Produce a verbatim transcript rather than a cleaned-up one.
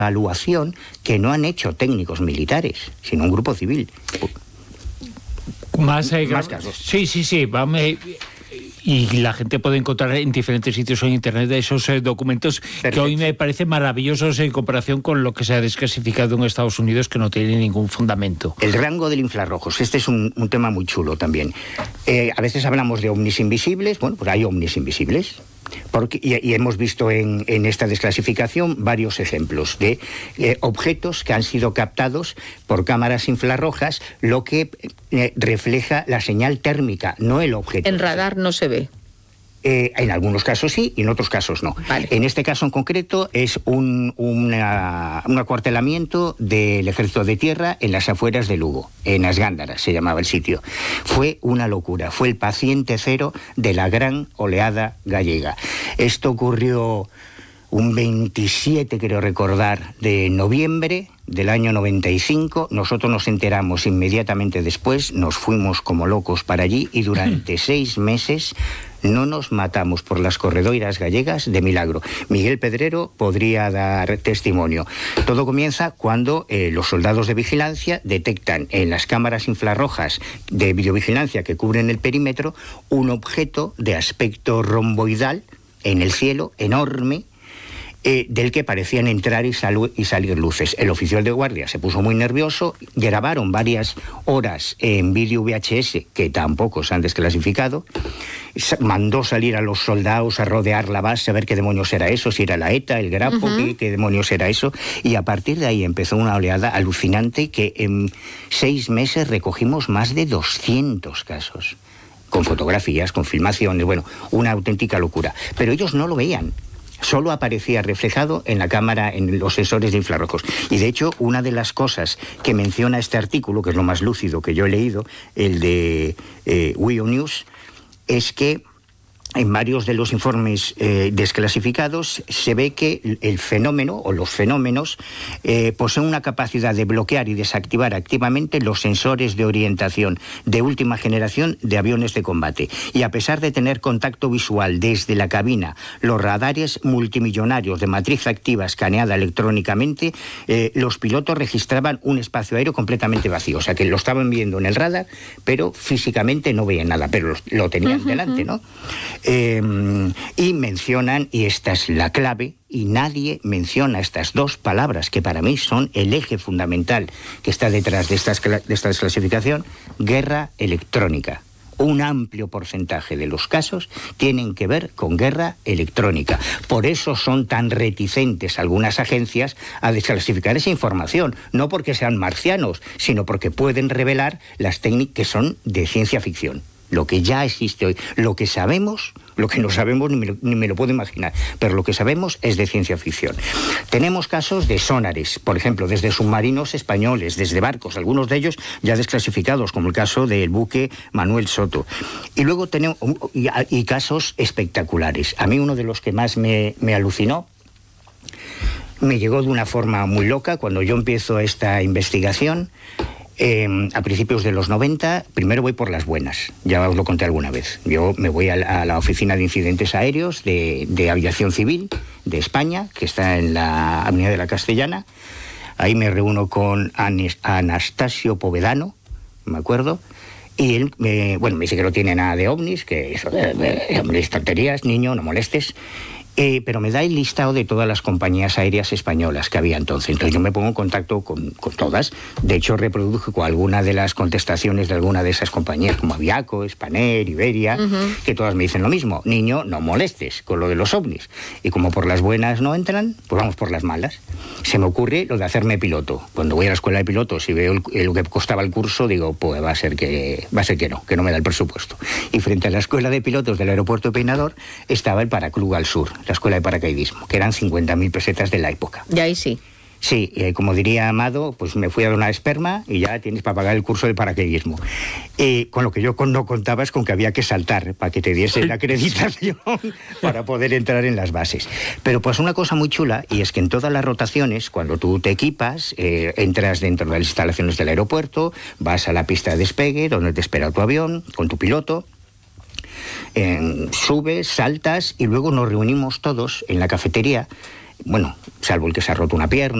evaluación que no han hecho técnicos militares, sino un grupo civil. Más, eh, Más casos. Sí, sí, sí. Vamos, eh, y la gente puede encontrar en diferentes sitios en internet esos eh, documentos. Perfecto. Que hoy me parecen maravillosos en comparación con lo que se ha desclasificado en Estados Unidos, que no tiene ningún fundamento. El rango del infrarrojos, este es un, un tema muy chulo también. Eh, a veces hablamos de ovnis invisibles, bueno, pues hay ovnis invisibles. Porque, y, y hemos visto en, en esta desclasificación varios ejemplos de eh, objetos que han sido captados por cámaras infrarrojas, lo que eh, refleja la señal térmica, no el objeto. En radar no se ve. Eh, en algunos casos sí, y en otros casos no. Vale. En este caso en concreto es un, una, un acuartelamiento del Ejército de Tierra en las afueras de Lugo, en Asgándara se llamaba el sitio. Fue una locura, fue el paciente cero de la gran oleada gallega. Esto ocurrió un veintisiete, creo recordar, de noviembre del año noventa y cinco. Nosotros nos enteramos inmediatamente después, nos fuimos como locos para allí y durante seis meses no nos matamos por las corredoiras gallegas de milagro. Miguel Pedrero podría dar testimonio. Todo comienza cuando eh, los soldados de vigilancia detectan en las cámaras infrarrojas de videovigilancia que cubren el perímetro un objeto de aspecto romboidal en el cielo, enorme, Eh, del que parecían entrar y, salu- y salir luces. El oficial de guardia se puso muy nervioso, grabaron varias horas en vídeo V H S, que tampoco se han desclasificado, mandó salir a los soldados a rodear la base, a ver qué demonios era eso, si era la ETA, el Grapo, uh-huh. qué, qué demonios era eso, y a partir de ahí empezó una oleada alucinante que en seis meses recogimos más de doscientos casos, con fotografías, con filmaciones, bueno, una auténtica locura. Pero ellos no lo veían. Solo aparecía reflejado en la cámara, en los sensores de infrarrojos. Y de hecho, una de las cosas que menciona este artículo, que es lo más lúcido que yo he leído, el de eh, WIO News, es que en varios de los informes eh, desclasificados se ve que el fenómeno o los fenómenos eh, poseen una capacidad de bloquear y desactivar activamente los sensores de orientación de última generación de aviones de combate. Y a pesar de tener contacto visual desde la cabina, los radares multimillonarios de matriz activa escaneada electrónicamente, eh, los pilotos registraban un espacio aéreo completamente vacío. O sea, que lo estaban viendo en el radar, pero físicamente no veían nada, pero lo, lo tenían uh-huh. delante, ¿no? Eh, y mencionan, y esta es la clave, y nadie menciona estas dos palabras que para mí son el eje fundamental que está detrás de esta, de esta desclasificación: guerra electrónica. Un amplio porcentaje de los casos tienen que ver con guerra electrónica. Por eso son tan reticentes algunas agencias a desclasificar esa información, no porque sean marcianos, sino porque pueden revelar las técnicas que son de ciencia ficción. Lo que ya existe hoy, lo que sabemos, lo que no sabemos ni me, lo, ni me lo puedo imaginar, pero lo que sabemos es de ciencia ficción. Tenemos casos de sonares, por ejemplo, desde submarinos españoles, desde barcos, algunos de ellos ya desclasificados, como el caso del buque Manuel Soto. Y luego tenemos y, y casos espectaculares. A mí uno de los que más me, me alucinó, me llegó de una forma muy loca cuando yo empiezo esta investigación. Eh, a principios de los noventa, primero voy por las buenas, ya os lo conté alguna vez. Yo me voy a la, a la Oficina de Incidentes Aéreos de, de Aviación Civil de España, que está en la Avenida de la Castellana. Ahí me reúno con Anis, Anastasio Povedano, me acuerdo, y él me, bueno, me dice que no tiene nada de ovnis, que eso de, de, de tonterías, niño, no molestes. Eh, pero me da el listado de todas las compañías aéreas españolas que había entonces. Entonces yo me pongo en contacto con, con todas. De hecho, reproduzco alguna de las contestaciones de alguna de esas compañías, como Aviaco, Spanair, Iberia, uh-huh. que todas me dicen lo mismo: niño, no molestes con lo de los ovnis. Y como por las buenas no entran, pues vamos por las malas. Se me ocurre lo de hacerme piloto. Cuando voy a la escuela de pilotos y veo el, lo que costaba el curso, digo, pues va a ser que va a ser que no, que no me da el presupuesto. Y frente a la escuela de pilotos del aeropuerto de Peinador estaba el Paraclub al Sur, la escuela de paracaidismo, que eran cincuenta mil pesetas de la época. Y ahí sí. Sí, eh, como diría Amado, pues me fui a donar esperma y ya tienes para pagar el curso de paracaidismo. Eh, con lo que yo con, no contaba es con que había que saltar para que te diese la acreditación para poder entrar en las bases. Pero pues una cosa muy chula, y es que en todas las rotaciones, cuando tú te equipas, eh, entras dentro de las instalaciones del aeropuerto, vas a la pista de despegue, donde te espera tu avión, con tu piloto, Eh, subes, saltas y luego nos reunimos todos en la cafetería, bueno, salvo el que se ha roto una pierna